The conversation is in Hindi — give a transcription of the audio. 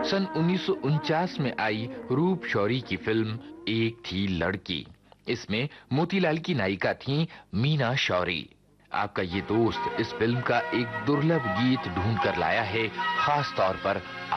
सन 1949 में आई रूप शौरी की फिल्म एक थी लड़की। इसमें मोतीलाल की नायिका थी मीना शौरी। आपका ये दोस्त इस फिल्म का एक दुर्लभ गीत ढूंढ कर लाया है, खास तौर पर